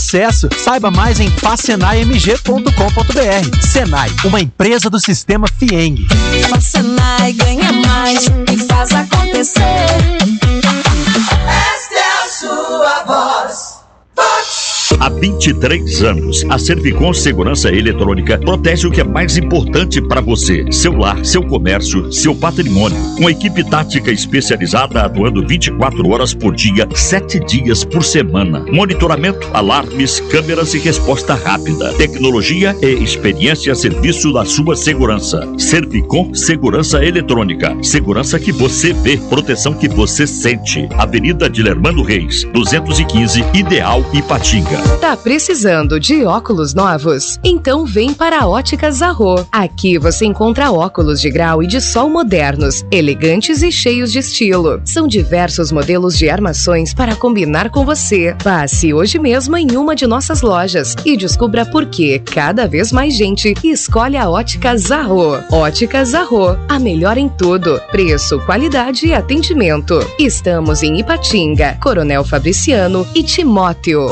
sucesso. Saiba mais em facenaimg.com.br. Senai, uma empresa do sistema Fieng. O Senai ganha mais e faz acontecer. Esta é a sua voz. Há 23 anos, a Servicom Segurança Eletrônica protege o que é mais importante para você: seu lar, seu comércio, seu patrimônio. Com equipe tática especializada atuando 24 horas por dia, 7 dias por semana. Monitoramento, alarmes, câmeras e resposta rápida. Tecnologia e experiência a serviço da sua segurança. Servicom Segurança Eletrônica. Segurança que você vê, proteção que você sente. Avenida Dilermando Reis, 215, Ideal, Ipatinga. Tá precisando de óculos novos? Então vem para a Óticas Zarro. Aqui você encontra óculos de grau e de sol modernos, elegantes e cheios de estilo. São diversos modelos de armações para combinar com você. Passe hoje mesmo em uma de nossas lojas e descubra por que cada vez mais gente escolhe a Óticas Zarro. Óticas Zarro, a melhor em tudo: preço, qualidade e atendimento. Estamos em Ipatinga, Coronel Fabriciano e Timóteo.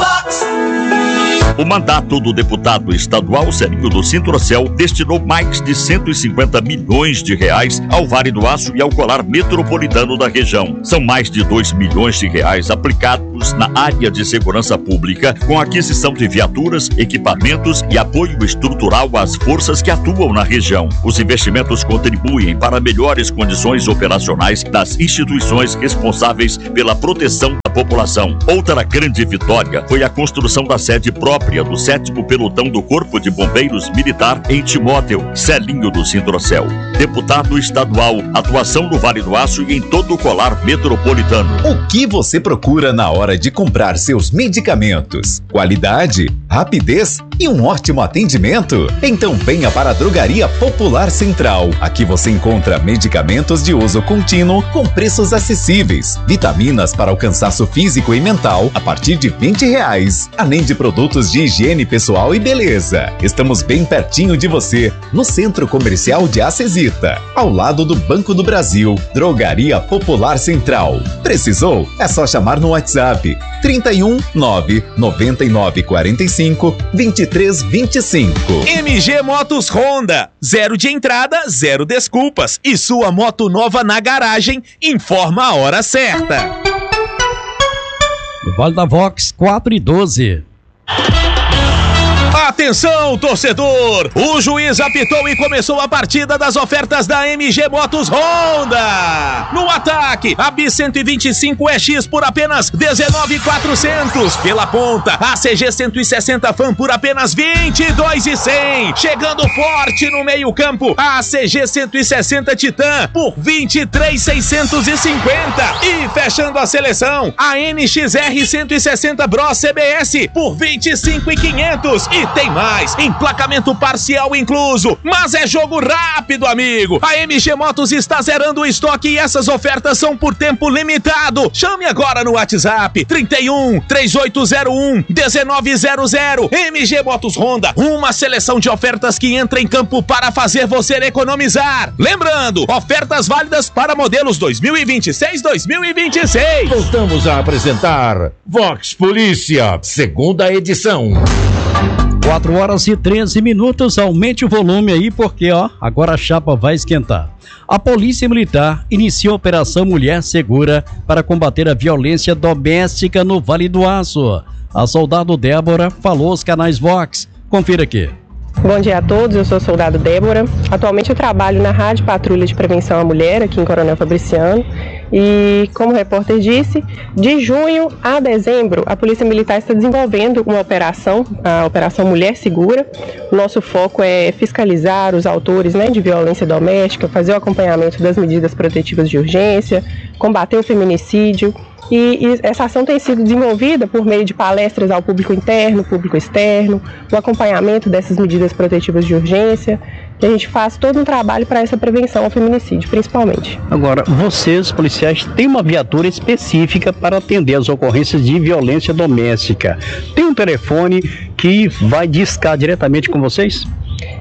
O mandato do deputado estadual Celinho do Sintrocel destinou mais de 150 milhões de reais ao Vale do Aço e ao colar metropolitano da região. São mais de 2 milhões de reais aplicados na área de segurança pública, com aquisição de viaturas, equipamentos e apoio estrutural às forças que atuam na região. Os investimentos contribuem para melhores condições operacionais das instituições responsáveis pela proteção da população. Outra grande vitória foi a construção da sede própria do 7º Pelotão do Corpo de Bombeiros Militar em Timóteo. Celinho do Sintrocel, deputado estadual, atuação no Vale do Aço e em todo o colar metropolitano. O que você procura na hora de comprar seus medicamentos? Qualidade, rapidez e um ótimo atendimento? Então venha para a Drogaria Popular Central. Aqui você encontra medicamentos de uso contínuo com preços acessíveis, vitaminas para o cansaço físico e mental a partir de R$20, além de produtos de higiene pessoal e beleza. Estamos bem pertinho de você, no Centro Comercial de Acesita, ao lado do Banco do Brasil. Drogaria Popular Central. Precisou? É só chamar no WhatsApp 31 999 45 23 25. MG Motos Honda, 0 de entrada, 0 desculpas. E sua moto nova na garagem informa a hora certa. No Vale da Vox, 4:12. Atenção, torcedor! O juiz apitou e começou a partida das ofertas da MG Motos Honda. No ataque, a Bis 125 EX por apenas R$19.400. Pela ponta, a CG 160 Fan por apenas R$22.100. Chegando forte no meio campo, a CG 160 Titan por R$23.650. E fechando a seleção, a NXR 160 Bros CBS por R$25.500. E tem mais, emplacamento parcial incluso, mas é jogo rápido, amigo. A MG Motos está zerando o estoque e essas ofertas são por tempo limitado. Chame agora no WhatsApp 31 3801 1900. MG Motos Honda, uma seleção de ofertas que entra em campo para fazer você economizar. Lembrando, ofertas válidas para modelos 2026-2026. Voltamos a apresentar Vox Polícia, segunda edição. 4:13. Aumente o volume aí, porque agora a chapa vai esquentar. A Polícia Militar iniciou a Operação Mulher Segura para combater a violência doméstica no Vale do Aço. A soldado Débora falou aos canais Vox. Confira aqui. Bom dia a todos, eu sou a soldado Débora. Atualmente eu trabalho na Rádio Patrulha de Prevenção à Mulher, aqui em Coronel Fabriciano. E, como o repórter disse, de junho a dezembro, a Polícia Militar está desenvolvendo uma operação, a Operação Mulher Segura. O nosso foco é fiscalizar os autores de violência doméstica, fazer o acompanhamento das medidas protetivas de urgência, combater o feminicídio. E essa ação tem sido desenvolvida por meio de palestras ao público interno, público externo, o acompanhamento dessas medidas protetivas de urgência, que a gente faz todo um trabalho para essa prevenção ao feminicídio, principalmente. Agora, vocês, policiais, têm uma viatura específica para atender as ocorrências de violência doméstica. Tem um telefone que vai discar diretamente com vocês?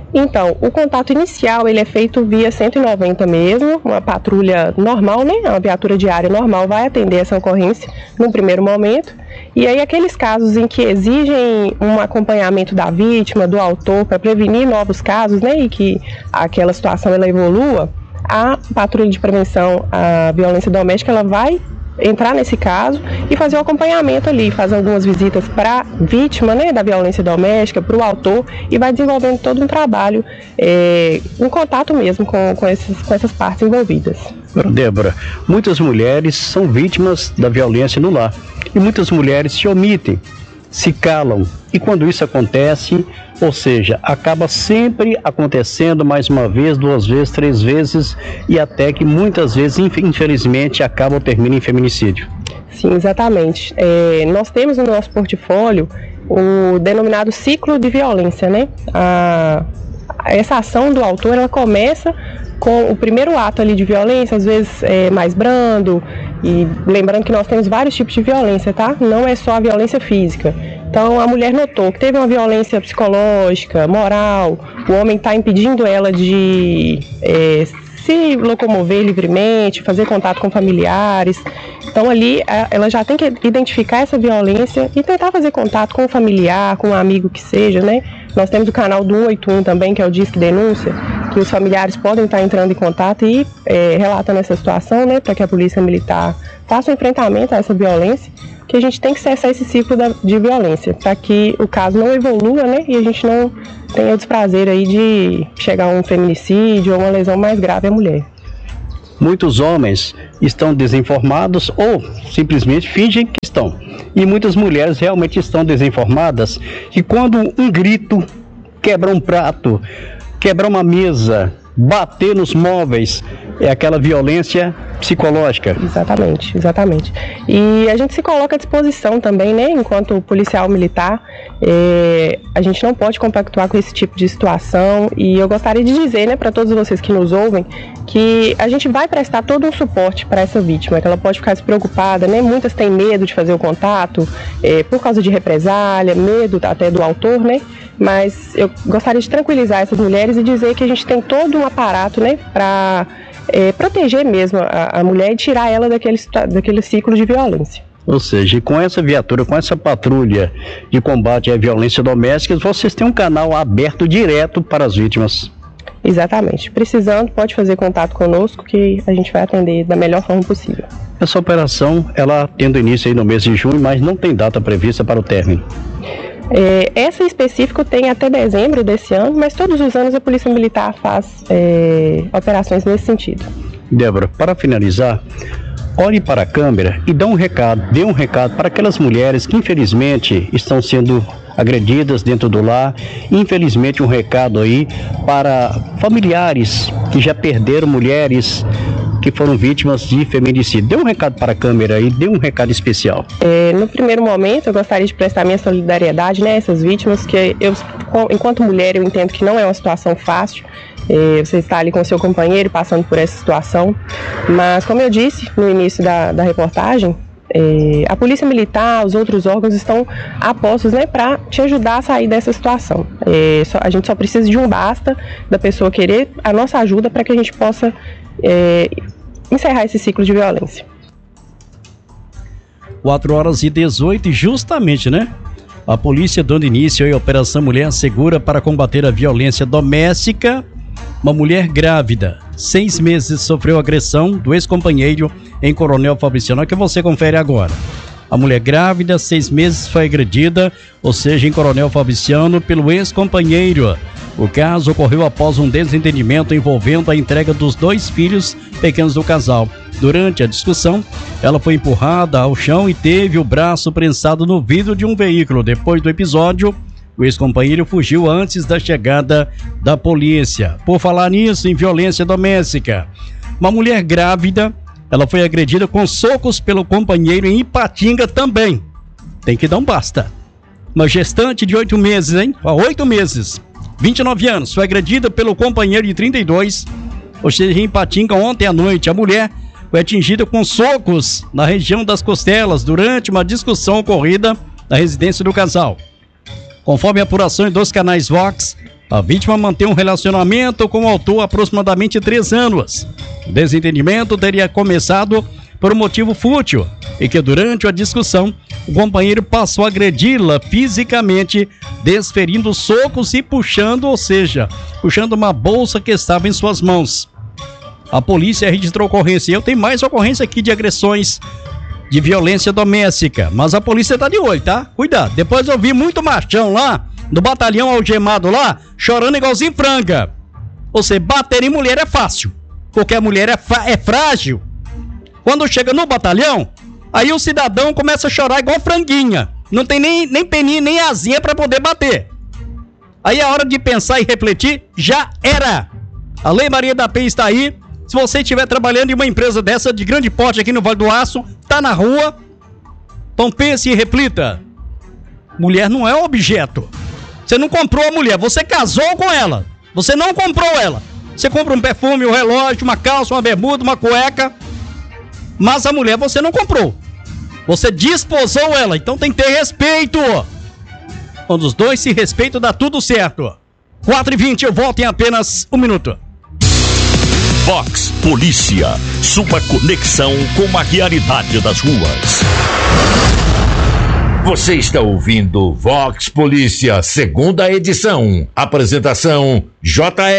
Então, o contato inicial ele é feito via 190 mesmo, uma patrulha normal, né? Uma viatura diária normal vai atender essa ocorrência num primeiro momento. E aí aqueles casos em que exigem um acompanhamento da vítima, do autor, para prevenir novos casos, né? E que aquela situação ela evolua, a patrulha de prevenção à violência doméstica ela vai entrar nesse caso e fazer o acompanhamento ali, fazer algumas visitas para a vítima, né, da violência doméstica, para o autor, e vai desenvolvendo todo um trabalho em contato mesmo com essas partes envolvidas. Débora, muitas mulheres são vítimas da violência no lar e muitas mulheres se omitem, se calam, e quando isso acontece, ou seja, acaba sempre acontecendo mais uma vez, 2 vezes, 3 vezes, e até que muitas vezes, infelizmente, acaba ou termina em feminicídio. Sim, exatamente. Nós temos no nosso portfólio o denominado ciclo de violência, né? Essa ação do autor, ela começa com o primeiro ato ali de violência, às vezes mais brando, e lembrando que nós temos vários tipos de violência, tá? Não é só a violência física. Então a mulher notou que teve uma violência psicológica, moral, o homem está impedindo ela de se locomover livremente, fazer contato com familiares. Então ali ela já tem que identificar essa violência e tentar fazer contato com o familiar, com um amigo que seja, né? Nós temos o canal do 181 também, que é o Disque Denúncia, que os familiares podem estar entrando em contato e relatando essa situação, né, para que a Polícia Militar faça um enfrentamento a essa violência, que a gente tem que cessar esse ciclo de violência, para que o caso não evolua, né, e a gente não tenha o desprazer aí de chegar a um feminicídio ou uma lesão mais grave à mulher. Muitos homens estão desinformados ou simplesmente fingem que estão. E muitas mulheres realmente estão desinformadas. E quando um grito, quebra um prato, quebra uma mesa, bater nos móveis, é aquela violência psicológica. Exatamente, exatamente. E a gente se coloca à disposição também, né, enquanto policial militar, a gente não pode compactuar com esse tipo de situação, e eu gostaria de dizer, né, para todos vocês que nos ouvem, que a gente vai prestar todo um suporte para essa vítima, que ela pode ficar despreocupada, né, muitas têm medo de fazer o contato, por causa de represália, medo até do autor, né, mas eu gostaria de tranquilizar essas mulheres e dizer que a gente tem todo um aparato, né, para proteger mesmo a mulher e tirar ela daquele ciclo de violência. Ou seja, com essa viatura, com essa patrulha de combate à violência doméstica, vocês têm um canal aberto direto para as vítimas. Exatamente. Precisando, pode fazer contato conosco que a gente vai atender da melhor forma possível. Essa operação, ela tendo início aí no mês de junho, mas não tem data prevista para o término. Essa em específico tem até dezembro desse ano, mas todos os anos a Polícia Militar faz operações nesse sentido. Débora, para finalizar, olhe para a câmera e dê um recado para aquelas mulheres que infelizmente estão sendo agredidas dentro do lar. Infelizmente um recado aí para familiares que já perderam mulheres que foram vítimas de feminicídio. Dê um recado para a câmera e dê um recado especial. No primeiro momento, eu gostaria de prestar minha solidariedade, né, a essas vítimas, que eu, enquanto mulher, eu entendo que não é uma situação fácil. Você está ali com o seu companheiro passando por essa situação, mas como eu disse no início da reportagem, a Polícia Militar, os outros órgãos estão a postos, né, para te ajudar a sair dessa situação. A gente só precisa de um basta, da pessoa querer a nossa ajuda para que a gente possa encerrar esse ciclo de violência. 4h18, justamente, né? A polícia dando início à Operação Mulher Segura para combater a violência doméstica. Uma mulher grávida, 6 meses, sofreu agressão do ex-companheiro em Coronel Fabriciano, que você confere agora. A mulher grávida, 6 meses, foi agredida, ou seja, em Coronel Fabriciano, pelo ex-companheiro. O caso ocorreu após um desentendimento envolvendo a entrega dos 2 filhos pequenos do casal. Durante a discussão, ela foi empurrada ao chão e teve o braço prensado no vidro de um veículo. Depois do episódio, o ex-companheiro fugiu antes da chegada da polícia. Por falar nisso, em violência doméstica, uma mulher grávida, ela foi agredida com socos pelo companheiro em Ipatinga também. Tem que dar um basta. Uma gestante de 8 meses, hein? 8 meses, 29 anos, foi agredida pelo companheiro de 32, ou seja, em Ipatinga ontem à noite. A mulher foi atingida com socos na região das costelas durante uma discussão ocorrida na residência do casal. Conforme a apuração dos canais Vox, A vítima mantém um relacionamento com o autor há aproximadamente 3 anos. O desentendimento teria começado por um motivo fútil e que durante a discussão o companheiro passou a agredi-la fisicamente, desferindo socos e puxando, ou seja, puxando uma bolsa que estava em suas mãos. A polícia registrou ocorrência. Eu tenho mais ocorrência aqui de agressões de violência doméstica, mas a polícia tá de olho, tá? Cuidado. Depois eu vi muito machão lá, do batalhão algemado lá, chorando igualzinho franga. Você bater em mulher é fácil, porque a mulher é frágil. Quando chega no batalhão, aí o cidadão começa a chorar igual franguinha. Não tem nem peninha, nem asinha pra poder bater. Aí a hora de pensar e refletir, já era. A Lei Maria da Penha está aí. Se você estiver trabalhando em uma empresa dessa de grande porte aqui no Vale do Aço, tá na rua, então pense e reflita. Mulher não é objeto. Você não comprou a mulher, você casou com ela. Você não comprou ela. Você compra um perfume, um relógio, uma calça, uma bermuda, uma cueca. Mas a mulher você não comprou. Você desposou ela, então tem que ter respeito. Quando os dois se respeitam, dá tudo certo. 4h20, eu volto em apenas 1 minuto. Vox Polícia, sua conexão com a realidade das ruas. Você está ouvindo Vox Polícia, segunda edição. Apresentação J.R.